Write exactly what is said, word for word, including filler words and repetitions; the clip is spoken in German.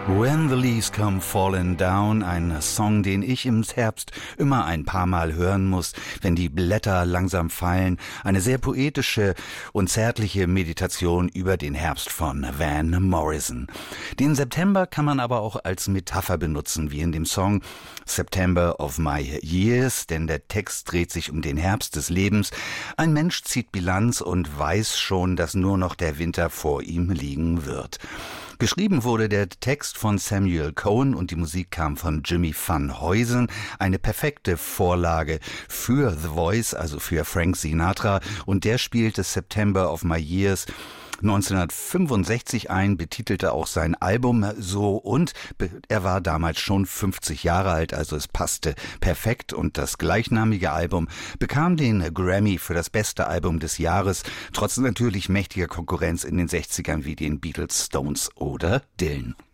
When the Leaves Come Falling Down, ein Song, den ich im Herbst immer ein paar Mal hören muss, wenn die Blätter langsam fallen. Eine sehr poetische und zärtliche Meditation über den Herbst von Van Morrison. Den September kann man aber auch als Metapher benutzen, wie in dem Song September of My Years, denn der Text dreht sich um den Herbst des Lebens. Ein Mensch zieht Bilanz und weiß schon, dass nur noch der Winter vor ihm liegen wird. Geschrieben wurde der Text von Samuel Cohen und die Musik kam von Jimmy Van Heusen. Eine perfekte Vorlage für The Voice, also für Frank Sinatra. Und der spielte September of My Years neunzehnhundertfünfundsechzig ein, betitelte auch sein Album so und er war damals schon fünfzig Jahre alt, also es passte perfekt und das gleichnamige Album bekam den Grammy für das beste Album des Jahres, trotz natürlich mächtiger Konkurrenz in den sechzigern wie den Beatles, Stones oder Dylan.